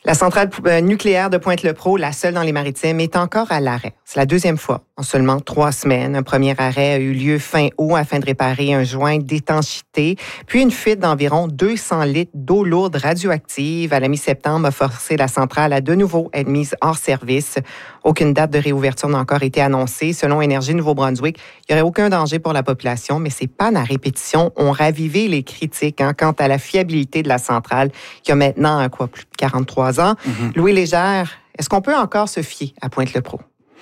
La centrale nucléaire de Pointe-le-Praux, la seule dans les Maritimes, est encore à l'arrêt. C'est la deuxième fois en seulement 3 semaines. Un premier arrêt a eu lieu fin août afin de réparer un joint d'étanchéité, puis une fuite d'environ 200 litres d'eau lourde radioactive à la mi-septembre a forcé la centrale à de nouveau être mise hors service. Aucune date de réouverture n'a encore été annoncée. Selon Énergie Nouveau-Brunswick, il n'y aurait aucun danger pour la population, mais ces pannes à répétition ont ravivé les critiques quant à la fiabilité de la centrale, qui a maintenant plus de 43 ans. Louis Légère, est-ce qu'on peut encore se fier à Pointe-le-Praux?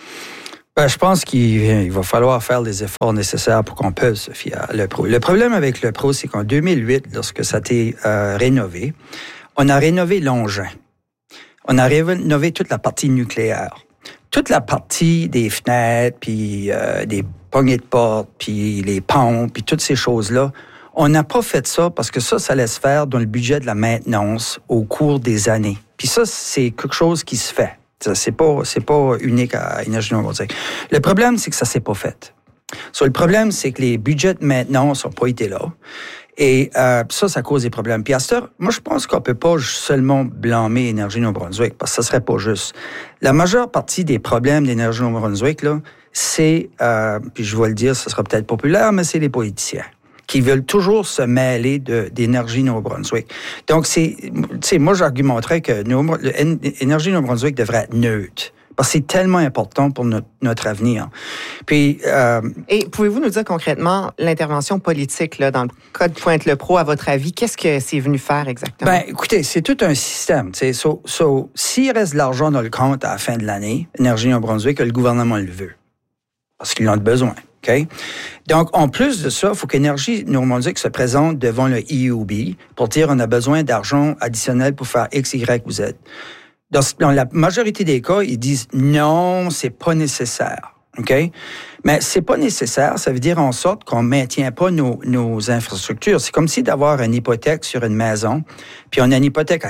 Je pense qu'il va falloir faire les efforts nécessaires pour qu'on puisse se fier à LePro. Le problème avec LePro, c'est qu'en 2008, lorsque ça a été rénové, on a rénové l'engin. On a rénové toute la partie nucléaire. Toute la partie des fenêtres, puis des poignées de porte, puis les pompes, puis toutes ces choses-là, on n'a pas fait ça parce que ça laisse faire dans le budget de la maintenance au cours des années. Puis ça, c'est quelque chose qui se fait. C'est pas unique à Énergie Nouveau-Brunswick. Le problème, c'est que ça s'est pas fait. Le problème, c'est que les budgets de maintenance n'ont pas été là. Et ça cause des problèmes. Puis à cette heure, moi, je pense qu'on peut pas seulement blâmer Énergie Nouveau-Brunswick, parce que ça serait pas juste. La majeure partie des problèmes d'Énergie Nouveau-Brunswick, là, c'est, puis je vais le dire, ça sera peut-être populaire, mais c'est les politiciens qui veulent toujours se mêler d'Énergie Nouveau-Brunswick. Donc, moi, j'argumenterais que Énergie Nouveau-Brunswick devrait être neutre. Parce que c'est tellement important pour notre avenir. Puis, Et pouvez-vous nous dire concrètement l'intervention politique là, dans le cas de Pointe-le-Praux, à votre avis, qu'est-ce que c'est venu faire exactement? Écoutez, c'est tout un système. S'il reste de l'argent dans le compte à la fin de l'année, Énergie Nouveau-Brunswick, le gouvernement le veut. Parce qu'ils en ont besoin. Okay? Donc, en plus de ça, il faut qu'Énergie Nouveau-Brunswick se présente devant le EUB pour dire on a besoin d'argent additionnel pour faire X, Y ou Z. Dans la majorité des cas, ils disent non, c'est pas nécessaire. OK? Mais c'est pas nécessaire, ça veut dire en sorte qu'on maintient pas nos infrastructures. C'est comme si d'avoir une hypothèque sur une maison, puis on a une hypothèque à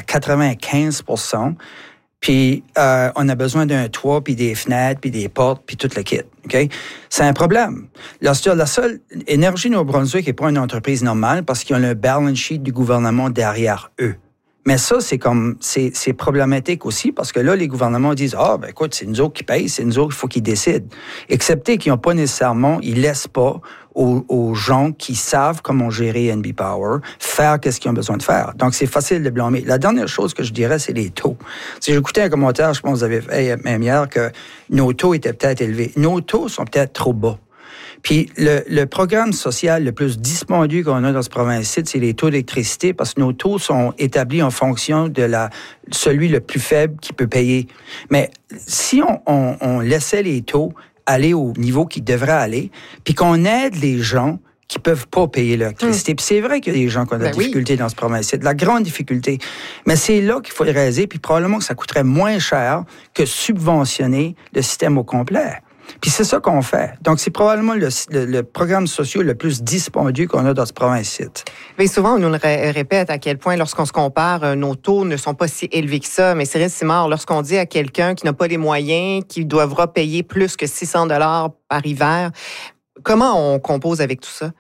95%, puis on a besoin d'un toit, puis des fenêtres, puis des portes, puis tout le kit. OK? C'est un problème. La seule Énergie Nouveau-Brunswick n'est pas une entreprise normale parce qu'ils ont le balance sheet du gouvernement derrière eux. Mais ça, c'est problématique aussi parce que là, les gouvernements disent, écoute, c'est nous autres qui payent, c'est nous autres, il faut qu'ils décident. Excepté qu'ils n'ont pas nécessairement, ils laissent pas aux gens qui savent comment gérer NB Power faire qu'est-ce qu'ils ont besoin de faire. Donc, c'est facile de blâmer. La dernière chose que je dirais, c'est les taux. Si j'écoutais un commentaire, je pense que vous avez fait même hier, que nos taux étaient peut-être élevés. Nos taux sont peut-être trop bas. Puis le programme social le plus dispendieux qu'on a dans ce province-ci, c'est les taux d'électricité, parce que nos taux sont établis en fonction de celui le plus faible qui peut payer. Mais si on laissait les taux aller au niveau qu'ils devraient aller, puis qu'on aide les gens qui peuvent pas payer l'électricité. Puis c'est vrai qu'il y a des gens qui ont de la difficulté dans ce province-ci, de la grande difficulté. Mais c'est là qu'il faut le réaliser, puis probablement que ça coûterait moins cher que subventionner le système au complet. Puis c'est ça qu'on fait. Donc, c'est probablement le programme social le plus dispendieux qu'on a dans ce province-ci. Mais souvent, on nous le répète à quel point, lorsqu'on se compare, nos taux ne sont pas si élevés que ça. Mais c'est Simard, lorsqu'on dit à quelqu'un qui n'a pas les moyens, qui devra payer plus que 600 $ par hiver, comment on compose avec tout ça?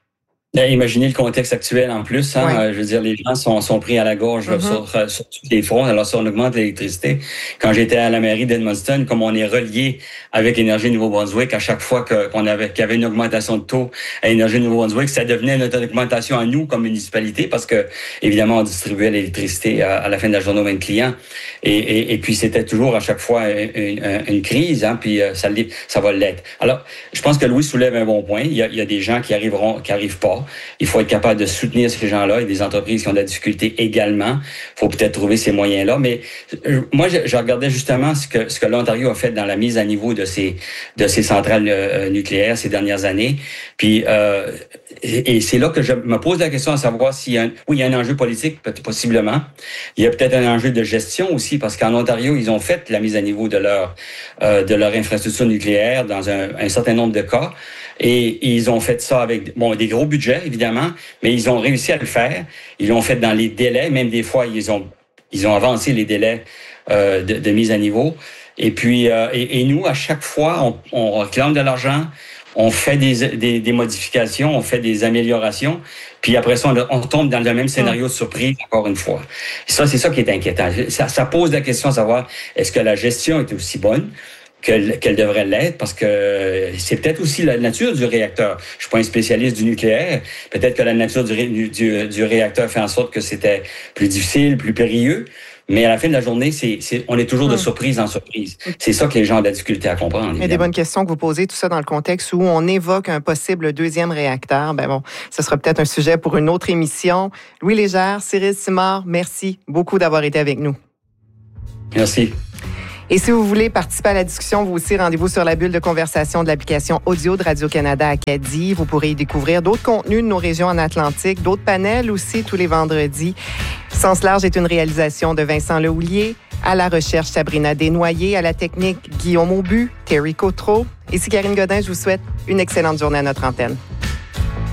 Imaginez le contexte actuel en plus. Je veux dire, les gens sont pris à la gorge sur tous les fronts. Alors, si on augmente l'électricité, quand j'étais à la mairie d'Edmundston, comme on est relié avec Énergie Nouveau-Brunswick, à chaque fois qu'il y avait une augmentation de taux à Énergie Nouveau-Brunswick, ça devenait notre augmentation à nous comme municipalité parce que, évidemment, on distribuait l'électricité à la fin de la journée aux 20 clients. Et puis, c'était toujours à chaque fois une crise, puis ça va l'être. Alors, je pense que Louis soulève un bon point. Il y a des gens qui arrivent pas. Il faut être capable de soutenir ces gens-là. Il y a des entreprises qui ont de la difficulté également. Il faut peut-être trouver ces moyens-là. Mais moi, je regardais justement ce que l'Ontario a fait dans la mise à niveau de ces centrales nucléaires ces dernières années. Puis et c'est là que je me pose la question à savoir s'il y a un enjeu politique, possiblement. Il y a peut-être un enjeu de gestion aussi, parce qu'en Ontario, ils ont fait la mise à niveau de leur infrastructure nucléaire dans un certain nombre de cas. Et ils ont fait ça avec des gros budgets, évidemment, mais ils ont réussi à le faire. Ils l'ont fait dans les délais, même des fois, ils ont avancé les délais de mise à niveau. Et puis, et nous, à chaque fois, on réclame de l'argent, on fait des modifications, on fait des améliorations, puis après ça, on tombe dans le même scénario de surprise encore une fois. Ça, c'est ça qui est inquiétant. Ça pose la question à savoir, est-ce que la gestion est aussi bonne qu'elle devrait l'être, parce que c'est peut-être aussi la nature du réacteur. Je suis pas un spécialiste du nucléaire. Peut-être que la nature du réacteur fait en sorte que c'était plus difficile, plus périlleux. Mais à la fin de la journée, on est toujours de surprise en surprise. C'est ça que les gens ont de la difficulté à comprendre. Il y a des bonnes questions que vous posez, tout ça dans le contexte où on évoque un possible deuxième réacteur. Ben bon, ce sera peut-être un sujet pour une autre émission. Louis Légère, Cyril Simard, merci beaucoup d'avoir été avec nous. Merci. Et si vous voulez participer à la discussion, vous aussi, rendez-vous sur la bulle de conversation de l'application audio de Radio-Canada Acadie. Vous pourrez y découvrir d'autres contenus de nos régions en Atlantique, d'autres panels aussi tous les vendredis. Sens large est une réalisation de Vincent Lehouillier. À la recherche, Sabrina Desnoyers. À la technique, Guillaume Aubu, Terry Cotreau. Ici Karine Godin, je vous souhaite une excellente journée à notre antenne.